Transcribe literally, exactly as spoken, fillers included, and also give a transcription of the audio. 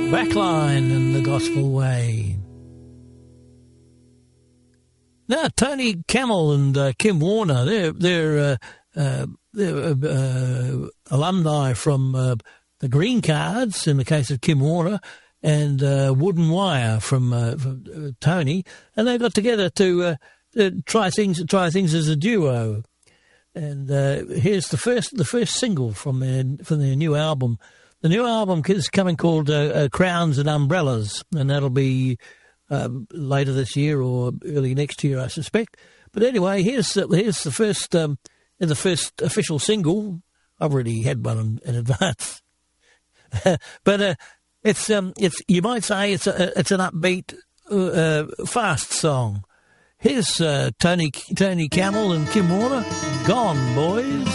Backline and The Gospel Way. Now, Tony Camel and uh, Kim Warner, they're they're uh, uh, they're uh, alumni from uh, the Green Cards in the case of Kim Warner, and uh, Wooden Wire from, uh, from uh, Tony, and they got together to, uh, to try things try things as a duo. And uh, here's the first the first single from their from their new album. The new album is coming called uh, uh, Crowns and Umbrellas, and that'll be um, later this year or early next year, I suspect. But anyway, here's uh, here's the first um, the first official single. I've already had one in, in advance, but uh, it's um it's you might say it's a, it's an upbeat, uh, fast song. Here's uh, Tony Tony Camel and Kim Warner, Gone Boys.